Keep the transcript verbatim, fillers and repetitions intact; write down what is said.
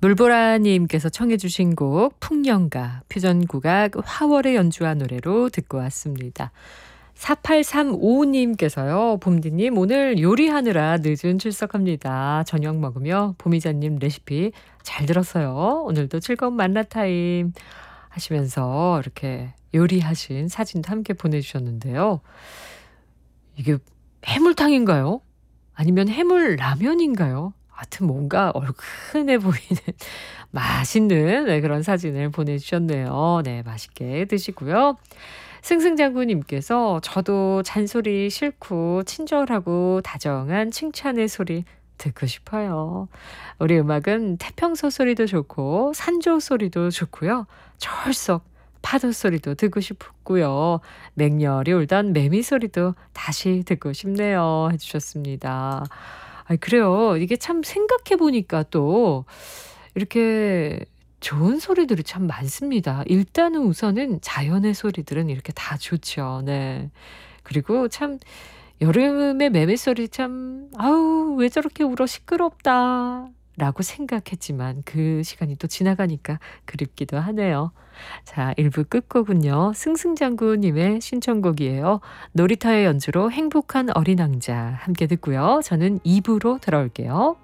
물보라님께서 청해 주신 곡 풍년가 퓨전국악 화월의 연주한 노래로 듣고 왔습니다. 사팔삼오 님께서요. 봄디님 오늘 요리하느라 늦은 출석합니다. 저녁 먹으며 보미자님 레시피 잘 들었어요. 오늘도 즐거운 만나타임 하시면서 이렇게 요리하신 사진도 함께 보내주셨는데요. 이게 해물탕인가요? 아니면 해물라면인가요? 하여튼 뭔가 얼큰해 보이는 맛있는 네, 그런 사진을 보내주셨네요. 네, 맛있게 드시고요. 승승장구님께서 저도 잔소리 싫고 친절하고 다정한 칭찬의 소리 듣고 싶어요. 우리 음악은 태평소 소리도 좋고 산조 소리도 좋고요. 철썩 파도 소리도 듣고 싶고요. 맹렬히 울던 매미 소리도 다시 듣고 싶네요. 해주셨습니다. 아, 그래요. 이게 참 생각해 보니까 또 이렇게 좋은 소리들이 참 많습니다. 일단은 우선은 자연의 소리들은 이렇게 다 좋죠. 네. 그리고 참 여름의 매미 소리 참 아우 왜 저렇게 울어 시끄럽다 라고 생각했지만 그 시간이 또 지나가니까 그립기도 하네요. 자, 일 부 끝곡은요. 승승장구님의 신청곡이에요. 놀이터의 연주로 행복한 어린 왕자 함께 듣고요. 저는 이 부로 돌아올게요.